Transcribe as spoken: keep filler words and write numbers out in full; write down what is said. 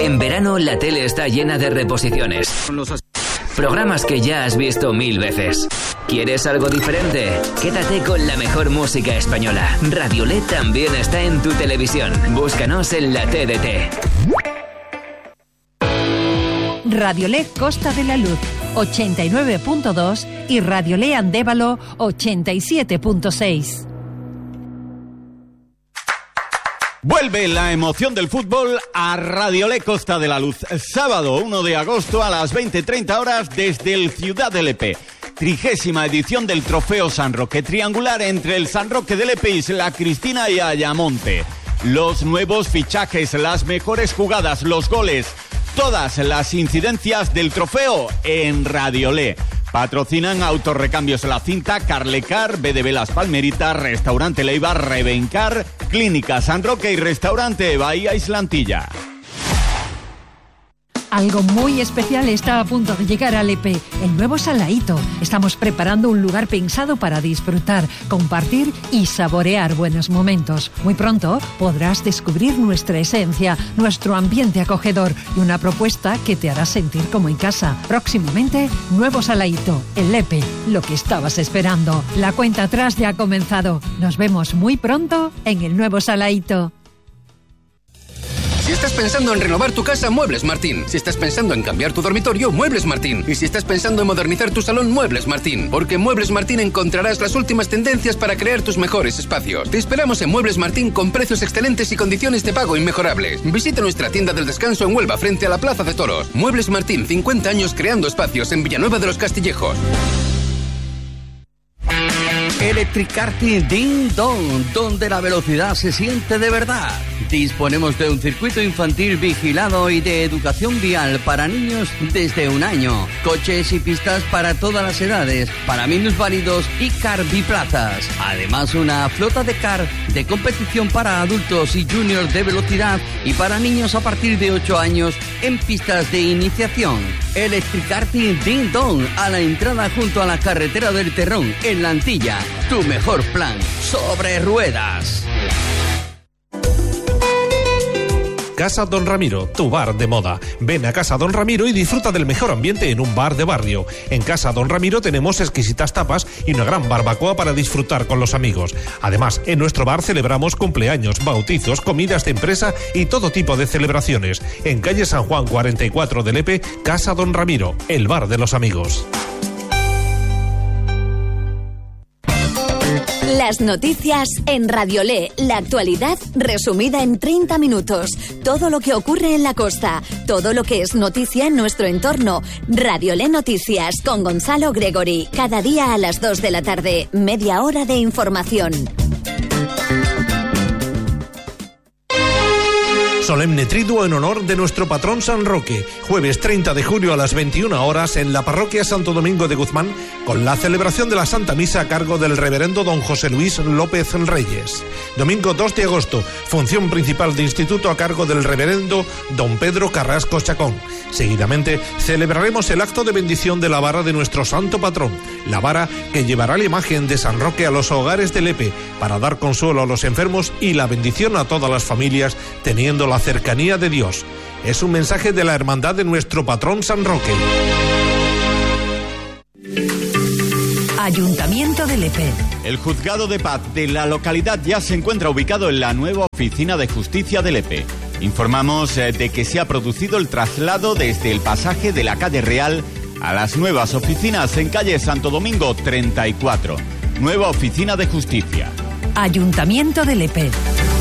En verano la tele está llena de reposiciones. Programas que ya has visto mil veces. ¿Quieres algo diferente? Quédate con la mejor música española. Radiolé también está en tu televisión. Búscanos en la T D T. Radiolé Costa de la Luz ochenta y nueve punto dos y Radiolé Andévalo ochenta y siete punto seis. Vuelve la emoción del fútbol a Radiolé Costa de la Luz. Sábado uno de agosto a las veinte treinta horas desde el Ciudad de Lepe. Trigésima edición del Trofeo San Roque. Triangular entre el San Roque de Lepe, Isla Cristina y Ayamonte. Los nuevos fichajes, las mejores jugadas, los goles, todas las incidencias del trofeo en Radiolé. Patrocinan Autorrecambios La Cinta, Carlecar, B D B Las Palmeritas, Restaurante Leiva, Revencar, Clínica San Roque y Restaurante Bahía Islantilla. Algo muy especial está a punto de llegar a Lepe, el nuevo Salaíto. Estamos preparando un lugar pensado para disfrutar, compartir y saborear buenos momentos. Muy pronto podrás descubrir nuestra esencia, nuestro ambiente acogedor y una propuesta que te hará sentir como en casa. Próximamente, nuevo Salaíto, en Lepe, lo que estabas esperando. La cuenta atrás ya ha comenzado. Nos vemos muy pronto en el nuevo Salaíto. Si estás pensando en renovar tu casa, Muebles Martín. Si estás pensando en cambiar tu dormitorio, Muebles Martín. Y si estás pensando en modernizar tu salón, Muebles Martín. Porque en Muebles Martín encontrarás las últimas tendencias para crear tus mejores espacios. Te esperamos en Muebles Martín con precios excelentes y condiciones de pago inmejorables. Visita nuestra tienda del descanso en Huelva frente a la Plaza de Toros. Muebles Martín, cincuenta años creando espacios en Villanueva de los Castillejos. Electric Karting Ding Dong, donde la velocidad se siente de verdad. Disponemos de un circuito infantil vigilado y de educación vial para niños desde un año. Coches y pistas para todas las edades, para minusválidos y car biplazas. Además, una flota de car de competición para adultos y juniors de velocidad y para niños a partir de ocho años en pistas de iniciación. Electric Karting Ding Dong, a la entrada junto a la carretera del Terrón, en La Antilla. Tu mejor plan sobre ruedas. Casa Don Ramiro, tu bar de moda. Ven a Casa Don Ramiro y disfruta del mejor ambiente en un bar de barrio. En Casa Don Ramiro tenemos exquisitas tapas y una gran barbacoa para disfrutar con los amigos. Además, en nuestro bar celebramos cumpleaños, bautizos, comidas de empresa y todo tipo de celebraciones. En calle San Juan cuarenta y cuatro de Lepe, Casa Don Ramiro, el bar de los amigos. Las noticias en Radiolé, la actualidad resumida en treinta minutos. Todo lo que ocurre en la costa, todo lo que es noticia en nuestro entorno. Radiolé Noticias con Gonzalo Gregory. Cada día a las dos de la tarde, media hora de información. Solemne triduo en honor de nuestro patrón San Roque, jueves treinta de julio a las veintiuna horas en la parroquia Santo Domingo de Guzmán, con la celebración de la Santa Misa a cargo del reverendo don José Luis López Reyes. Domingo dos de agosto, función principal de instituto a cargo del reverendo don Pedro Carrasco Chacón. Seguidamente celebraremos el acto de bendición de la vara de nuestro santo patrón, la vara que llevará la imagen de San Roque a los hogares de Lepe para dar consuelo a los enfermos y la bendición a todas las familias, teniendo la cercanía de Dios. Es un mensaje de la hermandad de nuestro patrón San Roque. Ayuntamiento de Lepe. El juzgado de paz de la localidad ya se encuentra ubicado en la nueva oficina de justicia de Lepe. Informamos eh, de que se ha producido el traslado desde el pasaje de la calle Real a las nuevas oficinas en calle Santo Domingo treinta y cuatro. Nueva oficina de justicia. Ayuntamiento de Lepe.